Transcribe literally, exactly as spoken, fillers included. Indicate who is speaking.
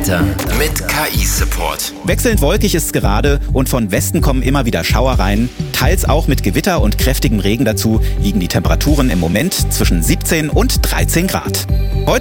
Speaker 1: Wetter mit K I-Support.
Speaker 2: Wechselnd wolkig ist es gerade und von Westen kommen immer wieder Schauer rein. Teils auch mit Gewitter und kräftigem Regen dazu liegen die Temperaturen im Moment zwischen siebzehn und dreizehn Grad.